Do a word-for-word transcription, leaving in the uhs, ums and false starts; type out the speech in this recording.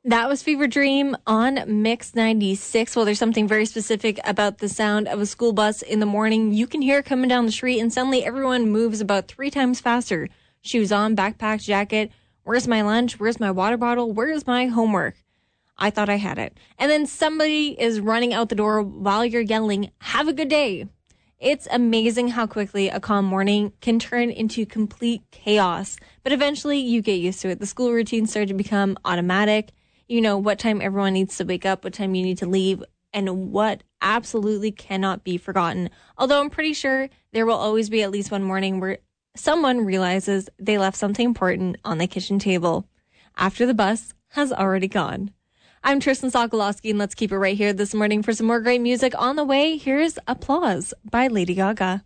That was Fever Dream on Mix ninety-six. Well, there's something very specific about the sound of a school bus in the morning. You can hear it coming down the street, and suddenly everyone moves about three times faster. Shoes on, backpack, jacket. Where's my lunch? Where's my water bottle? Where's my homework? I thought I had it. And then somebody is running out the door while you're yelling, "Have a good day." It's amazing how quickly a calm morning can turn into complete chaos. But eventually you get used to it. The school routines start to become automatic. You know what time everyone needs to wake up, what time you need to leave, and what absolutely cannot be forgotten. Although I'm pretty sure there will always be at least one morning where someone realizes they left something important on the kitchen table after the bus has already gone. I'm Tristan Sokolowski, and let's keep it right here this morning for some more great music. On the way, here's Applause by Lady Gaga.